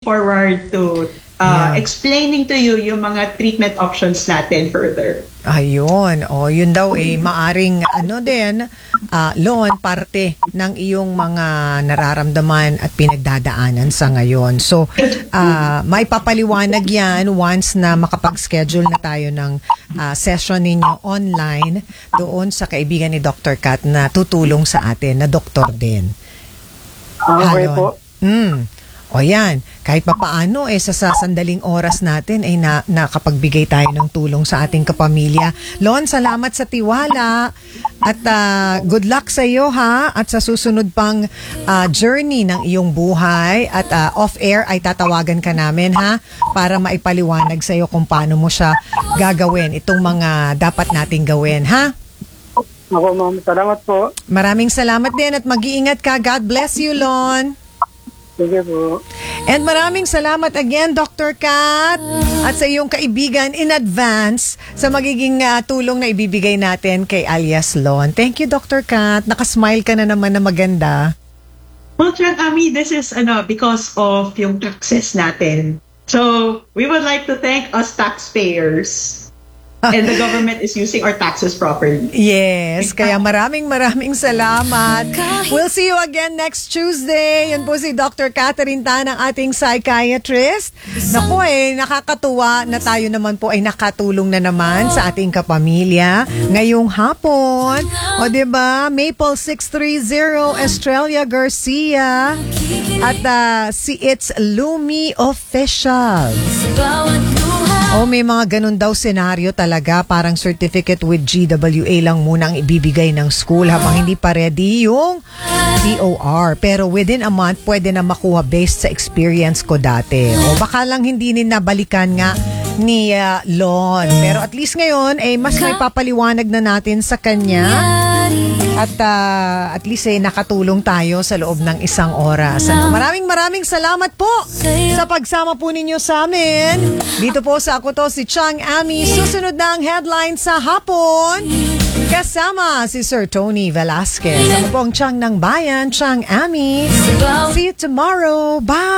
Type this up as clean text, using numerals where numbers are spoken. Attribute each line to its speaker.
Speaker 1: forward to explaining to you yung mga treatment options natin further.
Speaker 2: Ayun. Yun daw maaring Lon, parte ng iyong mga nararamdaman at pinagdadaanan sa ngayon. So, may papaliwanag yan once na makapag-schedule na tayo ng session ninyo online doon sa kaibigan ni Dr. Kat na tutulong sa atin, na doktor din.
Speaker 3: Okay po.
Speaker 2: O yan, kahit papaano sa sandaling oras natin ay nakapagbigay tayo ng tulong sa ating kapamilya. Lon, salamat sa tiwala at good luck sa iyo ha, at sa susunod pang journey ng iyong buhay, at off-air ay tatawagan ka namin ha, para maipaliwanag sa iyo kung paano mo siya gagawin, itong mga dapat nating gawin ha.
Speaker 3: Ako ma'am, salamat po.
Speaker 2: Maraming salamat din at mag-iingat ka. God bless you, Lon.
Speaker 3: Sige po.
Speaker 2: And maraming salamat again, Dr. Kat, at sa iyong kaibigan in advance sa magiging tulong na ibibigay natin kay alias Lon. Thank you, Dr. Kat. Nakasmile ka na naman na maganda.
Speaker 1: Well, Chang Ami, this is because of yung taxes natin. So, we would like to thank us taxpayers. And the government is using our taxes properly.
Speaker 2: Yes, kaya maraming salamat. We'll see you again next Tuesday. Yan po si Dr. Catherine Tan, ang ating psychiatrist. Naku nakakatuwa na tayo naman po ay nakatulong na naman sa ating kapamilya ngayong hapon. O diba, Maple 630 Estrella Garcia at si It's Lumi Official. May mga ganun daw senaryo talaga, parang certificate with GWA lang muna ang ibibigay ng school habang hindi pa ready yung DOR. Pero within a month, pwede na makuha based sa experience ko dati. O baka lang hindi nabalikan nga ni Lon. Pero at least ngayon, mas may papaliwanag na natin sa kanya. At least nakatulong tayo sa loob ng isang oras. Maraming salamat po sa pagsama po ninyo sa amin. Dito po sa Ako To, si Chang Ami. Susunod na ang headline sa hapon. Kasama si Sir Tony Velasquez. Ako po ang Chang ng Bayan, Chang Ami. See you tomorrow. Bye!